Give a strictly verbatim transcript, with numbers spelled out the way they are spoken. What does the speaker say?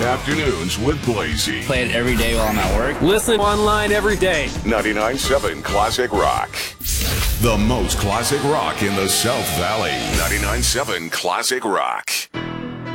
Afternoons with Blazy. Play it every day while I'm at work. Listen online every day. ninety-nine point seven Classic Rock. The most classic rock in the South Valley. ninety-nine point seven Classic Rock.